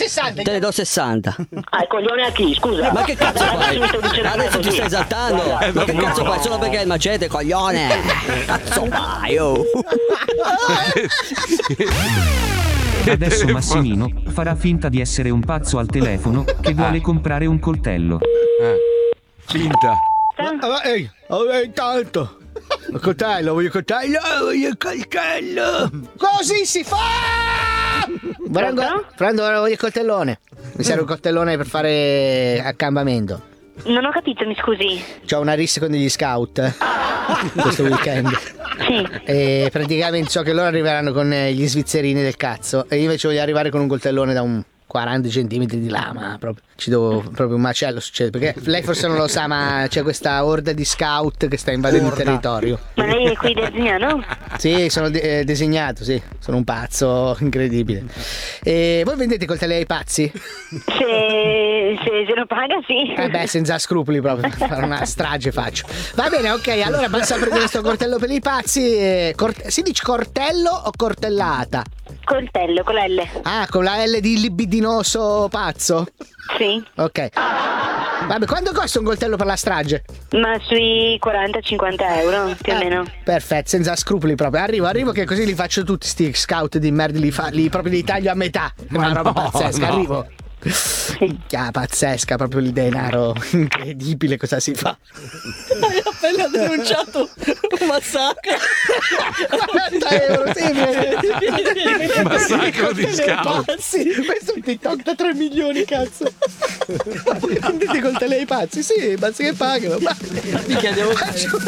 60. Te ne do 60. Il coglione a chi? Scusa. Ma che cazzo fai? Adesso ti stai esaltando. Ma che cazzo fai? Solo perché è il macete, coglione. Cazzo fai, oh. Adesso Massimino farà finta di essere un pazzo al telefono che vuole comprare un coltello. Finta. Ehi, intanto. Voglio il coltello. Così si fa! Prendo, voglio il coltellone. Mi serve un coltellone per fare accampamento. Non ho capito, mi scusi. C'ho una rissa con degli scout questo weekend. Sì. E praticamente so che loro arriveranno con gli svizzerini del cazzo. E io invece voglio arrivare con un coltellone da un 40 centimetri di lama. Proprio. Ci devo proprio un macello succede. Perché lei forse non lo sa, ma c'è questa orda di scout che sta invadendo il territorio. Ma lei è qui designato? Sì, sono designato, sì. Sono un pazzo incredibile. E voi vendete coltelli ai pazzi? Se lo paga, sì. Beh, senza scrupoli proprio, per fare una strage faccio. Va bene, ok, allora basta prendere questo coltello per i pazzi. Si dice cortello o cortellata? Coltello, con la L. Ah, con la L di libidinoso pazzo? Sì. Ok. Vabbè, quanto costa un coltello per la strage? Ma sui 40-50 euro, più o meno. Perfetto, senza scrupoli proprio. Arrivo che così li faccio tutti sti scout di merda, li proprio li taglio a metà. È una roba pazzesca, arrivo. Pazzesca, proprio il denaro incredibile, cosa si fa? Hai appena denunciato un massacro. 40 euro, sì. Massacro di scout. Pazzi. Questo è un TikTok da 3 milioni, cazzo. Vendete coltelli ai pazzi? Sì, pazzi che pagano. Ti chiedevo